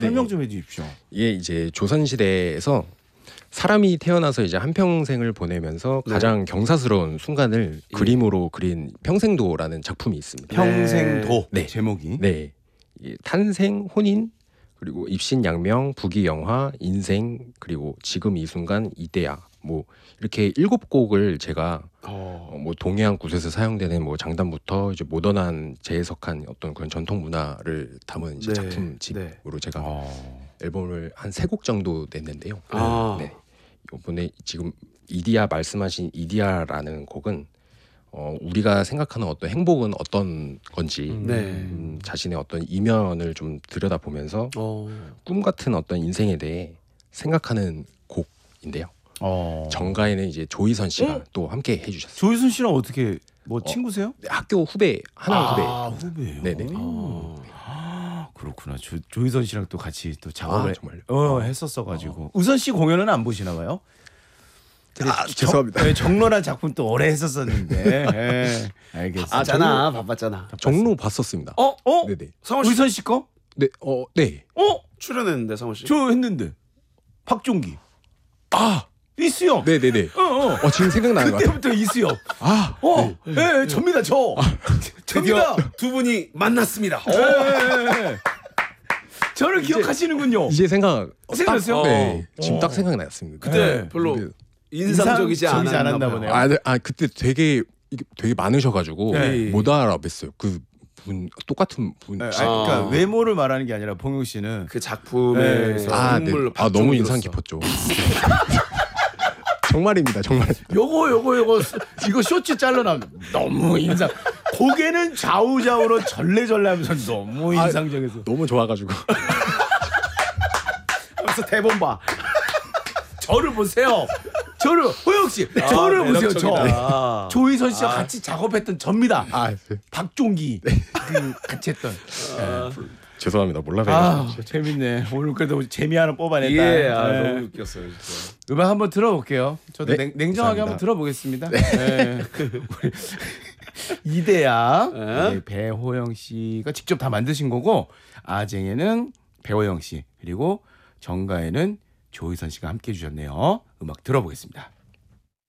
설명 좀 해주십시오. 이게 이제 조선 시대에서 사람이 태어나서 이제 한 평생을 보내면서 가장 경사스러운 순간을 그림으로 그린 평생도라는 작품이 있습니다. 평생도 네. 제목이 네, 이 탄생, 혼인, 그리고 입신양명, 부귀영화, 인생, 그리고 지금 이 순간, 이때야, 뭐 이렇게 7곡을 제가 뭐 동해안 굿에서 사용되는 뭐 장단부터 이제 모던한 재해석한 어떤 그런 전통 문화를 담은 이제 작품집으로 제가 앨범을 한 3곡 정도 냈는데요. 네, 이번에 지금 이디야 말씀하신 이디야라는 곡은 우리가 생각하는 어떤 행복은 어떤 건지 자신의 어떤 이면을 좀 들여다보면서 꿈 같은 어떤 인생에 대해 생각하는 곡인데요. 정가에는 이제 조희선 씨가 또 함께 해주셨어요. 조희선 씨랑 어떻게 뭐 친구세요? 네, 학교 후배, 한양 후배. 후배요. 네네. 그렇구나. 조희선 씨랑 또 같이 또 작업을 정말요? 했었어가지고. 우선 씨 공연은 안 보시나 봐요? 죄송합니다. 정로란 작품 또 오래 했었었는데. 알겠습니다. 바빴잖아. 정로 봤었습니다. 네네. 성원 씨, 우선 씨 거? 네, 네. 출연했는데 성원 씨. 저 했는데. 박종기. 이수영. 네네네. 지금 생각나는 것 같아요. 그때부터 이수영. 네, 접니다, 저. 드디어 두 분이 만났습니다. 저를 기억하시는군요. 이제 생각났어요? 네, 지금 딱 생각났습니다. 그때 별로 인상적이지 않았나 보네요. 그때 되게 많으셔가지고 못 알아뵀어요. 그 분 똑같은 분. 그러니까 외모를 말하는 게 아니라 봉용 씨는 그 작품에서 눈물로 너무 인상 깊었죠. 정말입니다, 정말. 요거 이거 쇼츠 잘라놔. 너무 인상. 고개는 좌우좌우로 절레절레하면서 너무 인상적이어서. 너무 좋아가지고. 하면서 대본 봐. 저를 보세요. 호영 씨, 저를 보세요. 저 조희선 씨와 같이 작업했던 접니다. 박종기 같이 했던. 죄송합니다, 몰라요. 재밌네. 오늘 그래도 재미 하나 뽑아냈다. 너무 웃겼어요, 진짜. 음악 한번 들어볼게요. 저도 네, 냉정하게 감사합니다. 한번 들어보겠습니다. 이대야 배호영 씨가 직접 다 만드신 거고, 아쟁에는 배호영 씨, 그리고 정가에는 조희선 씨가 함께 해주셨네요. 음악 들어보겠습니다.